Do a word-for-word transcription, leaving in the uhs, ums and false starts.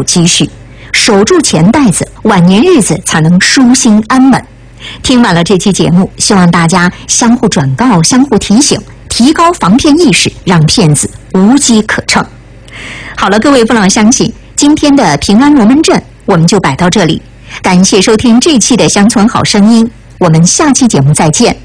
储积蓄，守住钱袋子，晚年日子才能舒心安稳。听完了这期节目，希望大家相互转告、相互提醒，提高防骗意识，让骗子无机可乘。好了，各位父老乡亲，今天的平安龙门阵我们就摆到这里，感谢收听这期的乡村好声音，我们下期节目再见。